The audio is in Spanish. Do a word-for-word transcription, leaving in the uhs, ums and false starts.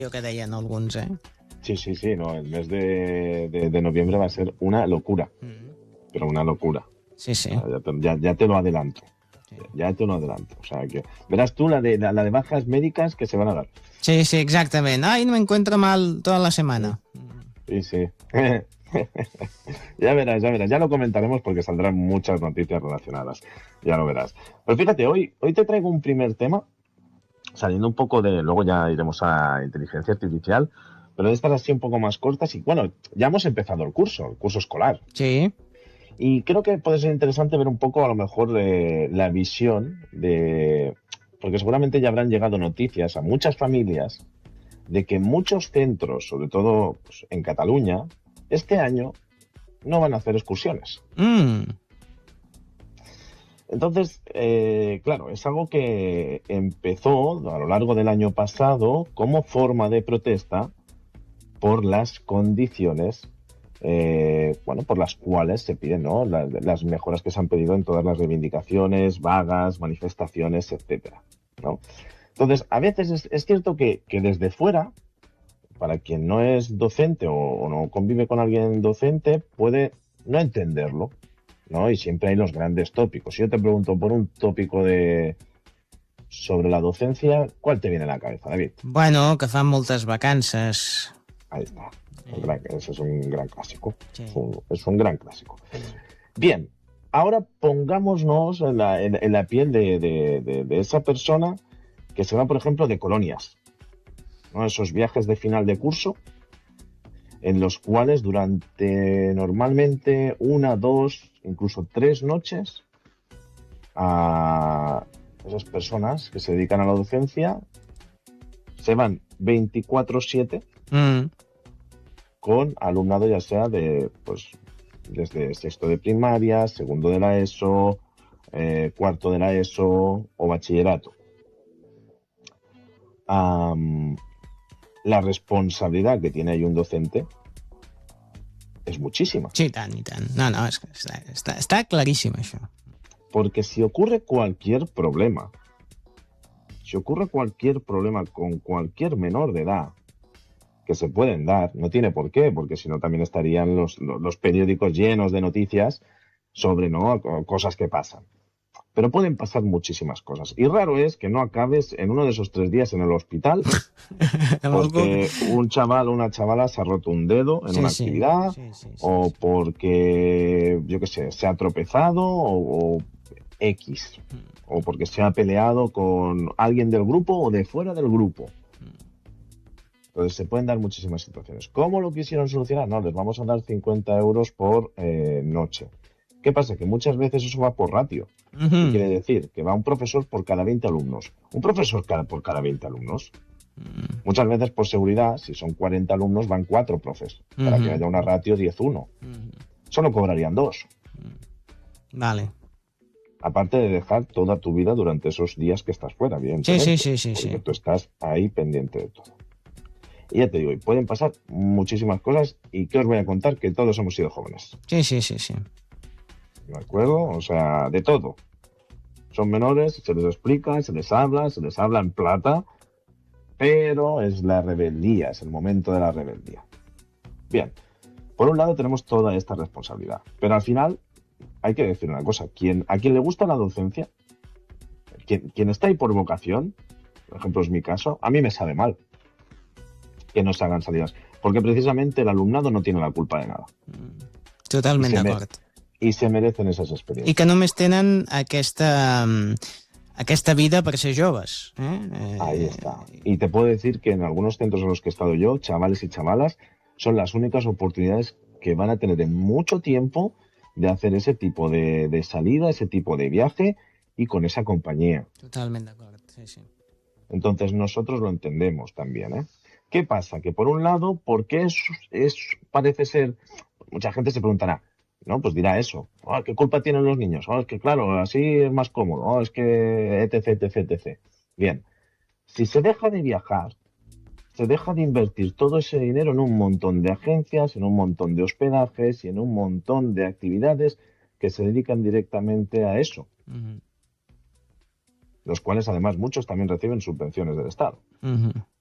Jo que deien alguns, eh? Sí, sí, sí, no, el mes de, de, de noviembre va a ser una locura, mm. pero una locura. Sí, sí. Ya te, ya, ya te lo adelanto, sí. ya te lo adelanto. O sea, que verás tú la de, la, la de bajas médicas que se van a dar. Sí, sí, exactament. Ay, no me encuentro mal toda la semana. Sí, sí. Ya verás, ya verás. Ya lo comentaremos porque saldrán muchas noticias relacionadas. Ya lo verás. Pero fíjate, hoy, hoy te traigo un primer tema, saliendo un poco de... Luego ya iremos a inteligencia artificial, pero de estas así un poco más cortas. Y bueno, ya hemos empezado el curso, el curso escolar. Sí. Y creo que puede ser interesante ver un poco, a lo mejor, de la visión de... Porque seguramente ya habrán llegado noticias a muchas familias de que muchos centros, sobre todo pues, en Cataluña, este año no van a hacer excursiones. Mm. Entonces, eh, claro, es algo que empezó a lo largo del año pasado como forma de protesta por las condiciones, eh, bueno, por las cuales se piden, ¿no? Las, las mejoras que se han pedido en todas las reivindicaciones, vagas, manifestaciones, etcétera, ¿no? Entonces, a veces es, es cierto que, que desde fuera, para quien no es docente o, o no convive con alguien docente, puede no entenderlo, ¿no? Y siempre hay los grandes tópicos. Si yo te pregunto por un tópico de sobre la docencia, ¿cuál te viene a la cabeza, David? Bueno, que fan moltes vacances. Ahí está. Un gran, ese es un gran clásico. Sí. Es, un, es un gran clásico. Bien, ahora pongámonos en la, en, en la piel de, de, de, de esa persona que se va, por ejemplo, de colonias, ¿no? Esos viajes de final de curso en los cuales durante normalmente una, dos, incluso tres noches a esas personas que se dedican a la docencia se van veinticuatro siete mm. con alumnado ya sea de, pues, desde sexto de primaria, segundo de la ESO, eh, cuarto de la ESO o bachillerato. Um, la responsabilidad que tiene ahí un docente és muchísima. Sí, tant, i tant. No, no, és que està, està, està claríssim, això. Porque si ocurre cualquier problema, si ocurre cualquier problema con cualquier menor de edad, que se pueden dar, no tiene por qué, porque si no también estarían los, los periódicos llenos de noticias sobre, ¿no?, cosas que pasan. Pero pueden pasar muchísimas cosas. Y raro es que no acabes en uno de esos tres días en el hospital porque un chaval o una chavala se ha roto un dedo en sí, una sí, actividad sí, sí, sí, o sí. porque, yo qué sé, se ha tropezado o, o X. O porque se ha peleado con alguien del grupo o de fuera del grupo. Entonces se pueden dar muchísimas situaciones. ¿Cómo lo quisieron solucionar? No, les vamos a dar cincuenta euros por eh, noche. ¿Qué pasa? Que muchas veces eso va por ratio. Uh-huh. ¿Qué quiere decir? Que va un profesor por cada veinte alumnos. ¿Un profesor cada, por cada veinte alumnos? Uh-huh. Muchas veces por seguridad, si son cuarenta alumnos, van cuatro profes. Uh-huh. Para que haya una ratio diez uno. Uh-huh. Solo cobrarían dos. Uh-huh. Vale. Aparte de dejar toda tu vida durante esos días que estás fuera, evidentemente. Sí, sí, sí, sí, porque sí. tú estás ahí pendiente de todo. Y ya te digo, pueden pasar muchísimas cosas y que os voy a contar que todos hemos sido jóvenes. Sí, sí, sí, sí. ¿De acuerdo? O sea, de todo. Son menores, se les explica, se les habla, se les habla en plata, pero es la rebeldía, es el momento de la rebeldía. Bien, por un lado tenemos toda esta responsabilidad, pero al final hay que decir una cosa, quien, a quien le gusta la docencia, quien, quien está ahí por vocación, por ejemplo es mi caso, a mí me sabe mal que no se hagan salidas, porque precisamente el alumnado no tiene la culpa de nada. Totalment d'acord. I se merecen esas experiencias. I que només tenen aquesta, aquesta vida per ser joves. ¿eh? Eh... Ahí está. Y te puedo decir que en algunos centros en los que he estado yo, chavales y chavalas, son las únicas oportunidades que van a tener en mucho tiempo de hacer ese tipo de, de salida, ese tipo de viaje y con esa compañía. Totalment d'acord, sí, sí. Entonces nosotros lo entendemos también, ¿eh? ¿Qué pasa? Que por un lado, ¿por qué es, es, parece ser... Mucha gente se preguntará, no, pues dirá eso. Oh, ¿qué culpa tienen los niños? Oh, es que claro, así es más cómodo. Oh, es que etc, etc, etc. Bien, si se deja de viajar, se deja de invertir todo ese dinero en un montón de agencias, en un montón de hospedajes y en un montón de actividades que se dedican directamente a eso. Uh-huh. Los cuales además muchos también reciben subvenciones del Estado. Uh-huh.